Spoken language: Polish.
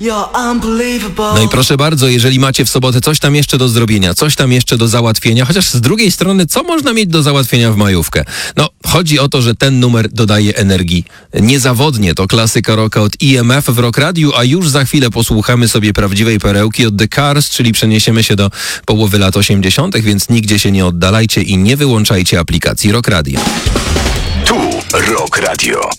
No i proszę bardzo, jeżeli macie w sobotę coś tam jeszcze do zrobienia, coś tam jeszcze do załatwienia, chociaż z drugiej strony, co można mieć do załatwienia w majówkę? No, chodzi o to, że ten numer dodaje energii. Niezawodnie to klasyka rocka od EMF w Rock Radiu, a już za chwilę posłuchamy sobie prawdziwej perełki od The Cars, czyli przeniesiemy się do połowy lat 80., więc nigdzie się nie oddalajcie i nie wyłączajcie aplikacji Rock Radio. Tu Rock Radio.